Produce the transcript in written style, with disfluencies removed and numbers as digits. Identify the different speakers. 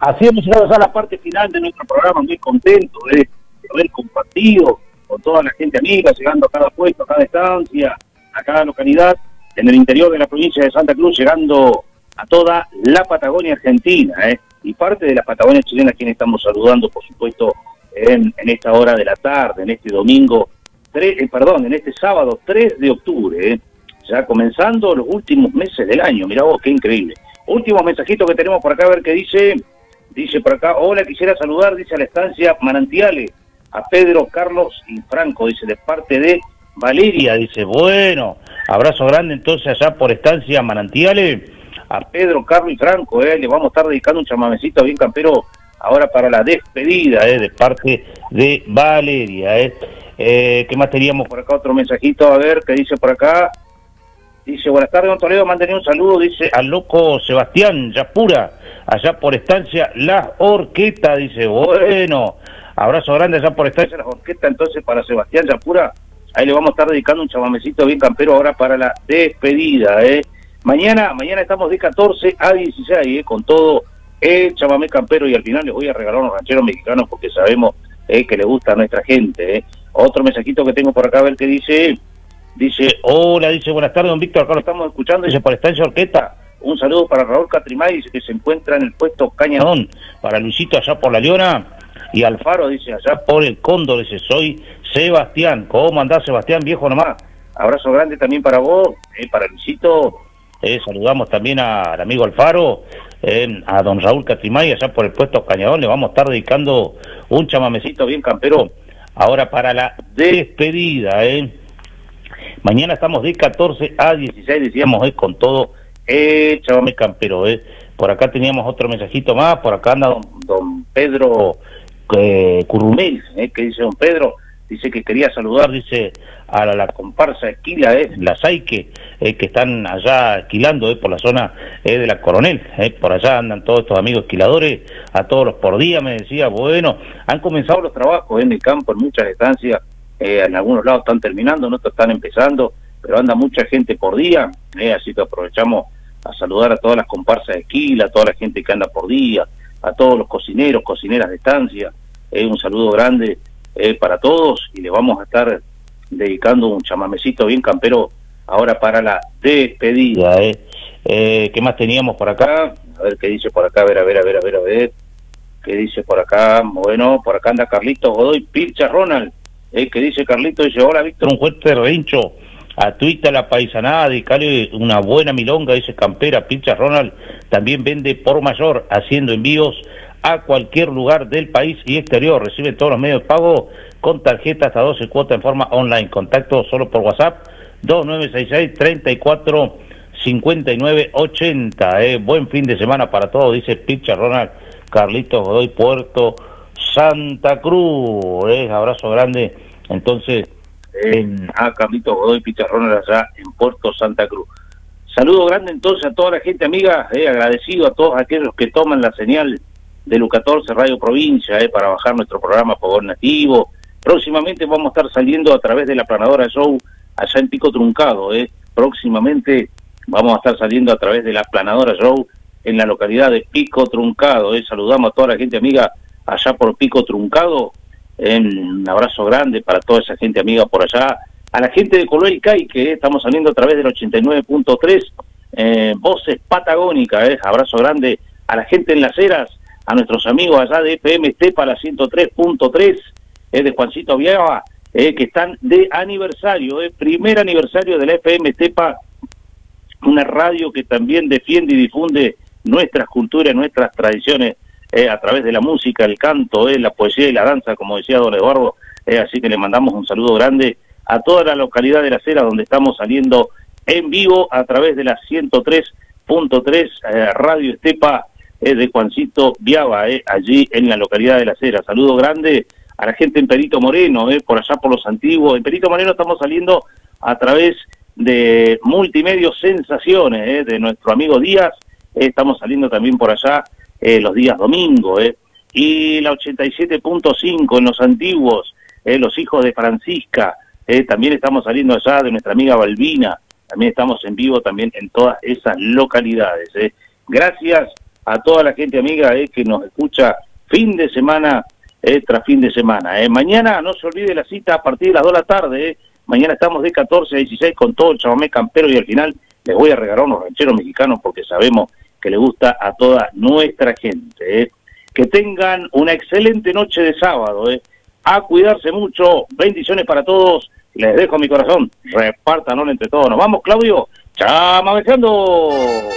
Speaker 1: Así hemos llegado ya a la parte final de nuestro programa, muy contento de haber compartido con toda la gente amiga, llegando a cada puesto, a cada estancia, a cada localidad, en el interior de la provincia de Santa Cruz, llegando a toda la Patagonia Argentina, y parte de la Patagonia chilena, a quien estamos saludando, por supuesto, en esta hora de la tarde, en este domingo, en este sábado 3 de octubre, ya comenzando los últimos meses del año. Mirá vos, qué increíble. Último mensajito que tenemos por acá, a ver qué dice. Dice por acá: hola, quisiera saludar, dice, a la estancia Manantiales, a Pedro, Carlos y Franco, dice, de parte de Valeria. Dice, bueno, abrazo grande entonces allá por estancia Manantiales, a Pedro, Carlos y Franco, le vamos a estar dedicando un chamamecito bien campero ahora para la despedida, de parte de Valeria, ¿Qué más teníamos por acá? Otro mensajito, a ver, ¿qué dice por acá? Dice, buenas tardes, don Toledo, mándenle un saludo, dice, al loco Sebastián Yapura, allá por estancia Las Horquetas, dice, bueno, abrazo grande allá por estancia Las Horquetas, entonces para Sebastián Yapura, ahí le vamos a estar dedicando un chamamecito bien campero ahora para la despedida, Mañana estamos de 14 a 16, con todo el chamamé campero, y al final les voy a regalar unos rancheros mexicanos porque sabemos que le gusta a nuestra gente, Otro mensajito que tengo por acá, a ver qué dice. Dice, hola, dice, buenas tardes, don Víctor, acá lo estamos escuchando, dice, por estancia Horqueta, un saludo para Raúl Catrimay, dice que se encuentra en el puesto Cañadón, para Luisito allá por La Leona, y Alfaro, dice, allá por el Cóndor, dice, soy Sebastián. ¿Cómo andás, Sebastián, viejo nomás? Abrazo grande también para vos, para Luisito, saludamos también al amigo Alfaro, a don Raúl Catrimay, allá por el puesto Cañadón, le vamos a estar dedicando un chamamecito bien campero, ahora para la despedida, Mañana estamos de 14 a 16, decíamos, con todo chamamé campero, Por acá teníamos otro mensajito más, por acá anda don Pedro Curumel, que dice don Pedro, dice que quería saludar, dice, a la comparsa Esquila, la Saique, que están allá esquilando, por la zona de la Coronel, por allá andan todos estos amigos esquiladores, a todos los por día, me decía, bueno, han comenzado los trabajos en el campo, en muchas estancias, en algunos lados están terminando, en otros están empezando, pero anda mucha gente por día, así que aprovechamos a saludar a todas las comparsas de esquila, a toda la gente que anda por día, a todos los cocineros, cocineras de estancia, un saludo grande para todos, y le vamos a estar dedicando un chamamecito bien campero ahora para la despedida, ¿Qué más teníamos por acá? A ver qué dice por acá, a ver, ¿qué dice por acá? Bueno, por acá anda Carlitos Godoy Pilcha Ronald, que dice Carlito, dice, hola Víctor, un fuerte revincho a Tuita la paisanada, dedicale una buena milonga, dice campera. Pilcha Ronald también vende por mayor, haciendo envíos a cualquier lugar del país y exterior, recibe todos los medios de pago con tarjeta hasta 12 cuotas en forma online, contacto solo por WhatsApp, 2966-345980, buen fin de semana para todos, dice Pilcha Ronald, Carlitos Godoy, Puerto Santa Cruz, abrazo grande, entonces, a Carlitos Godoy Picharrón allá en Puerto Santa Cruz. Saludo grande entonces a toda la gente amiga, agradecido a todos aquellos que toman la señal de LU14 Radio Provincia, para bajar nuestro programa Fogón Nativo. Próximamente vamos a estar saliendo a través de la Planadora Show allá en Pico Truncado, próximamente vamos a estar saliendo a través de la Planadora Show en la localidad de Pico Truncado, saludamos a toda la gente amiga allá por Pico Truncado, un abrazo grande para toda esa gente amiga por allá, a la gente de Coloel y Caique, estamos saliendo a través del 89.3, Voces Patagónicas, abrazo grande a la gente en Las Heras, a nuestros amigos allá de FM Estepa, la 103.3, de Juancito Viaba, que están de aniversario, primer aniversario de la FM Estepa, una radio que también defiende y difunde nuestras culturas, nuestras tradiciones, a través de la música, el canto, la poesía y la danza, como decía don Eduardo, así que le mandamos un saludo grande a toda la localidad de Las Heras, donde estamos saliendo en vivo a través de la 103.3 Radio Estepa, de Juancito Viaba, allí en la localidad de Las Heras. Saludo grande a la gente en Perito Moreno, por allá por los antiguos. En Perito Moreno estamos saliendo a través de Multimedios Sensaciones, de nuestro amigo Díaz, estamos saliendo también por allá los días domingos, y la 87.5 en los antiguos, los hijos de Francisca, también estamos saliendo allá de nuestra amiga Balbina, también estamos en vivo también en todas esas localidades. Gracias a toda la gente amiga que nos escucha fin de semana tras fin de semana. Mañana no se olvide la cita a partir de las 2 de la tarde. Mañana estamos de 14 a 16 con todo el chamamé campero y al final les voy a regalar unos rancheros mexicanos porque sabemos que le gusta a toda nuestra gente. Que tengan una excelente noche de sábado. A cuidarse mucho. Bendiciones para todos. Les dejo mi corazón. Repártanlo entre todos. Nos vamos, Claudio. Chamavejeando.